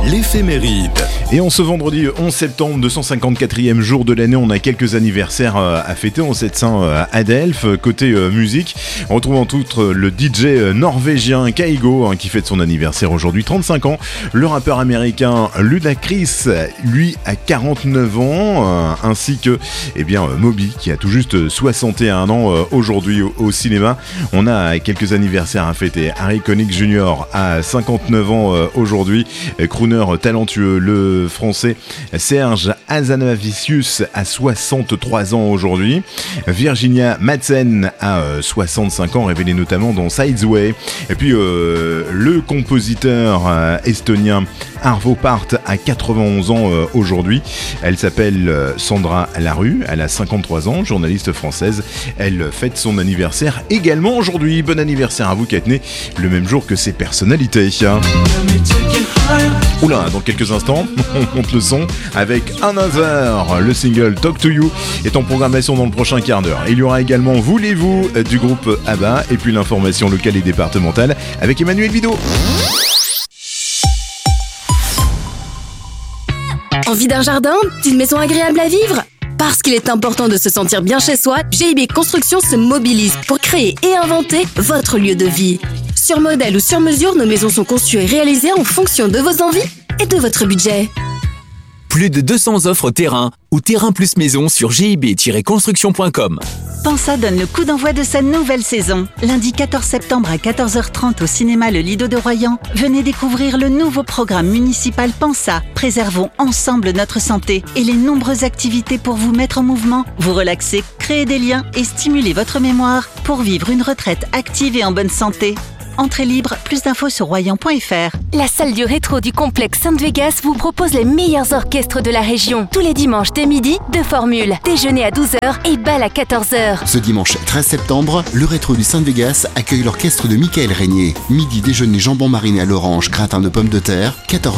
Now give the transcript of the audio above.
l'éphéméride. Et en ce vendredi 11 septembre, 254e jour de l'année, on a quelques anniversaires à fêter en cette Saint-Adelphe. Côté musique, on retrouve en outre le DJ norvégien Kygo qui fête son anniversaire aujourd'hui, 35 ans. Le rappeur américain Ludacris, lui, a 49 ans, ainsi que Moby qui a tout juste 61 ans aujourd'hui au cinéma. On a quelques anniversaires à fêter. Harry Connick Jr. a 59 ans aujourd'hui, crooner talentueux. Le français Serge Hazanavicius a 63 ans aujourd'hui. Virginia Madsen a 65 ans, révélée notamment dans Sidesway. Et puis le compositeur estonien Arvo Pärt a 91 ans aujourd'hui. Elle s'appelle Sandra Larue, elle a 53 ans, journaliste française. Elle fête son anniversaire également aujourd'hui. Bon anniversaire à vous qui êtes nés le même jour que ces personnalités. Oula, dans quelques instants, on monte le son avec Another. Le single Talk to You est en programmation dans le prochain quart d'heure. Il y aura également Voulez-vous du groupe ABBA et puis l'information locale et départementale avec Emmanuel Vido. Envie d'un jardin, d'une maison agréable à vivre ? Parce qu'il est important de se sentir bien chez soi, GIB Construction se mobilise pour créer et inventer votre lieu de vie. Sur modèle ou sur mesure, nos maisons sont conçues et réalisées en fonction de vos envies et de votre budget. Plus de 200 offres terrain ou terrain plus maison sur gib-construction.com. Pensa donne le coup d'envoi de sa nouvelle saison. Lundi 14 septembre à 14h30 au cinéma Le Lido de Royan, venez découvrir le nouveau programme municipal Pensa. Préservons ensemble notre santé et les nombreuses activités pour vous mettre en mouvement, vous relaxer, créer des liens et stimuler votre mémoire pour vivre une retraite active et en bonne santé. Entrée libre, plus d'infos sur royan.fr. La salle du rétro du complexe Sainte-Vegas vous propose les meilleurs orchestres de la région. Tous les dimanches dès midi, 2 formules. Déjeuner à 12h et bal à 14h. Ce dimanche 13 septembre, le rétro du Sainte-Vegas accueille l'orchestre de Michael Régnier. Midi, déjeuner jambon mariné à l'orange, gratin de pommes de terre, 14h.